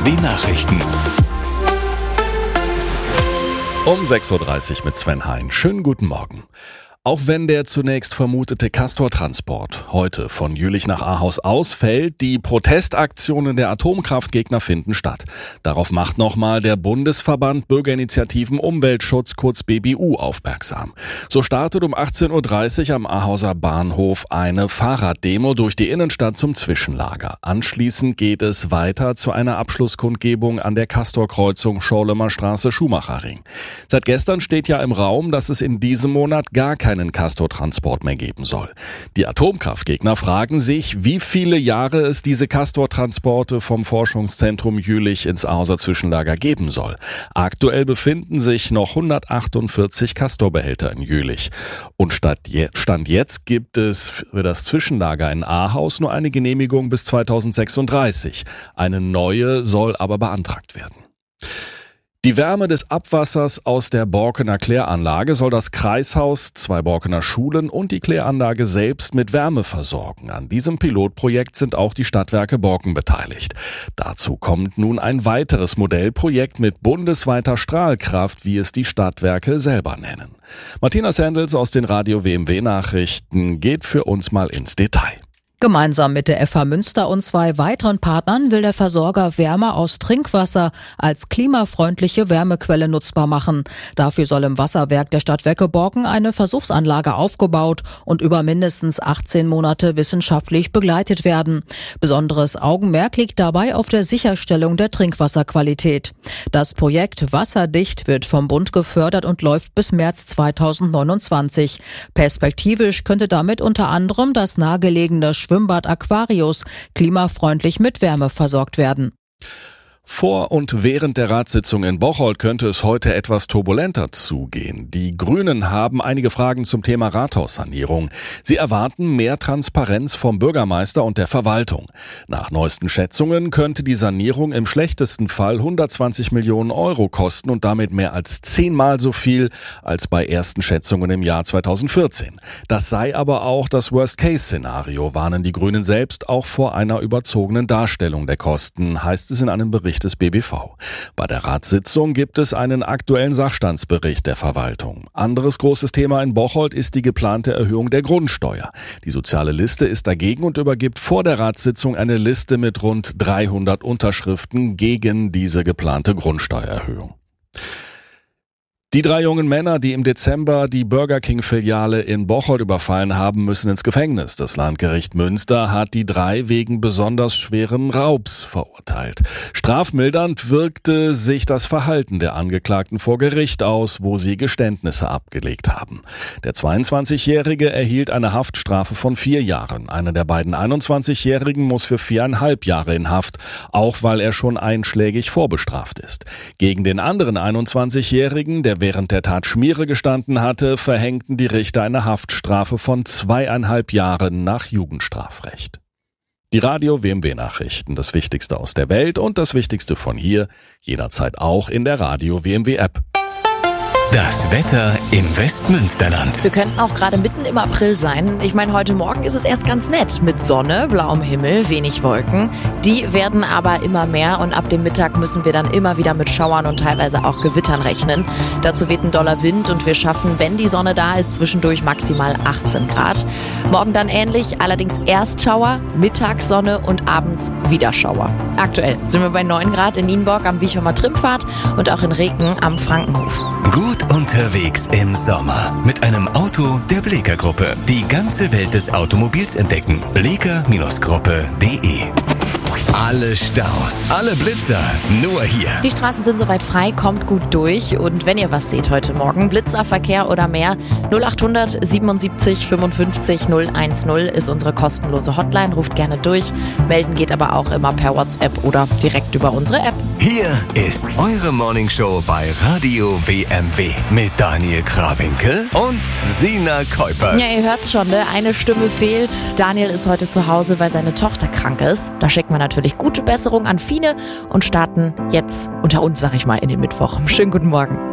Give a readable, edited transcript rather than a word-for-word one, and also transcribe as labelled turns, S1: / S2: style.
S1: Nachrichten.
S2: Um 6.30 Uhr mit Sven Hein. Schönen guten Morgen. Auch wenn der zunächst vermutete Castor-Transport heute von Jülich nach Ahaus ausfällt, die Protestaktionen der Atomkraftgegner finden statt. Darauf macht nochmal der Bundesverband Bürgerinitiativen Umweltschutz, kurz BBU, aufmerksam. So startet um 18.30 Uhr am Ahauser Bahnhof eine Fahrraddemo durch die Innenstadt zum Zwischenlager. Anschließend geht es weiter zu einer Abschlusskundgebung an der Castor-Kreuzung Schorlemer Straße Schumacherring. Seit gestern steht ja im Raum, dass es in diesem Monat gar keinen Castor-Transport mehr geben soll. Die Atomkraftgegner fragen sich, wie viele Jahre es diese Castor-Transporte vom Forschungszentrum Jülich ins Ahauser Zwischenlager geben soll. Aktuell befinden sich noch 148 Castor-Behälter in Jülich. Und Stand jetzt gibt es für das Zwischenlager in Ahaus nur eine Genehmigung bis 2036. Eine neue soll aber beantragt werden. Die Wärme des Abwassers aus der Borkener Kläranlage soll das Kreishaus, 2 Borkener Schulen und die Kläranlage selbst mit Wärme versorgen. An diesem Pilotprojekt sind auch die Stadtwerke Borken beteiligt. Dazu kommt nun ein weiteres Modellprojekt mit bundesweiter Strahlkraft, wie es die Stadtwerke selber nennen. Martina Sendels aus den Radio WMW Nachrichten geht für uns mal ins Detail.
S3: Gemeinsam mit der FH Münster und 2 weiteren Partnern will der Versorger Wärme aus Trinkwasser als klimafreundliche Wärmequelle nutzbar machen. Dafür soll im Wasserwerk der Stadtwerke Borken eine Versuchsanlage aufgebaut und über mindestens 18 Monate wissenschaftlich begleitet werden. Besonderes Augenmerk liegt dabei auf der Sicherstellung der Trinkwasserqualität. Das Projekt Wasserdicht wird vom Bund gefördert und läuft bis März 2029. Perspektivisch könnte damit unter anderem das nahegelegene Schwimmbad Aquarius klimafreundlich mit Wärme versorgt werden.
S2: Vor und während der Ratssitzung in Bocholt könnte es heute etwas turbulenter zugehen. Die Grünen haben einige Fragen zum Thema Rathaussanierung. Sie erwarten mehr Transparenz vom Bürgermeister und der Verwaltung. Nach neuesten Schätzungen könnte die Sanierung im schlechtesten Fall 120 Millionen Euro kosten und damit mehr als 10-mal so viel als bei ersten Schätzungen im Jahr 2014. Das sei aber auch das Worst-Case-Szenario, warnen die Grünen selbst auch vor einer überzogenen Darstellung der Kosten, heißt es in einem Bericht des BBV. Bei der Ratssitzung gibt es einen aktuellen Sachstandsbericht der Verwaltung. Anderes großes Thema in Bocholt ist die geplante Erhöhung der Grundsteuer. Die soziale Liste ist dagegen und übergibt vor der Ratssitzung eine Liste mit rund 300 Unterschriften gegen diese geplante Grundsteuererhöhung. Die 3 jungen Männer, die im Dezember die Burger King-Filiale in Bocholt überfallen haben, müssen ins Gefängnis. Das Landgericht Münster hat die 3 wegen besonders schweren Raubs verurteilt. Strafmildernd wirkte sich das Verhalten der Angeklagten vor Gericht aus, wo sie Geständnisse abgelegt haben. Der 22-Jährige erhielt eine Haftstrafe von 4 Jahren. Einer der beiden 21-Jährigen muss für 4,5 Jahre in Haft, auch weil er schon einschlägig vorbestraft ist. Gegen den anderen 21-Jährigen, der während der Tat Schmiere gestanden hatte, verhängten die Richter eine Haftstrafe von 2,5 Jahren nach Jugendstrafrecht. Die Radio WMW Nachrichten, das Wichtigste aus der Welt und das Wichtigste von hier, jederzeit auch in der Radio WMW App.
S1: Das Wetter im Westmünsterland.
S4: Wir könnten auch gerade mitten im April sein. Ich meine, heute Morgen ist es erst ganz nett mit Sonne, blauem Himmel, wenig Wolken. Die werden aber immer mehr und ab dem Mittag müssen wir dann immer wieder mit Schauern und teilweise auch Gewittern rechnen. Dazu weht ein doller Wind und wir schaffen, wenn die Sonne da ist, zwischendurch maximal 18 Grad. Morgen dann ähnlich, allerdings erst Schauer, mittags Sonne und abends wieder Schauer. Aktuell sind wir bei 9 Grad in Nienburg am Wiechomer Trimpfad und auch in Reken am Frankenhof.
S1: Gut unterwegs im Sommer mit einem Auto der Bleeker Gruppe. Die ganze Welt des Automobils entdecken. bleeker-gruppe.de. Alle Staus, alle Blitzer, nur hier.
S4: Die Straßen sind soweit frei, kommt gut durch. Und wenn ihr was seht heute Morgen, Blitzerverkehr oder mehr, 0800 77 55 010 ist unsere kostenlose Hotline. Ruft gerne durch. Melden geht aber auch immer per WhatsApp oder direkt über unsere App.
S1: Hier ist eure Morningshow bei Radio WMW mit Daniel Krawinkel und Sina Kuipers.
S4: Ja, ihr hört's schon, ne? Eine Stimme fehlt. Daniel ist heute zu Hause, weil seine Tochter krank ist. Da schicken wir natürlich gute Besserung an Fine und starten jetzt unter uns, sag ich mal, in den Mittwoch. Schönen guten Morgen.